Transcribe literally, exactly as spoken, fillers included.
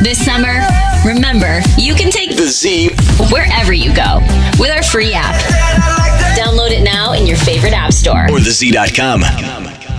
This summer, remember, you can take The Z wherever you go with our free app. Download it now in your favorite app store. or the Z dot com.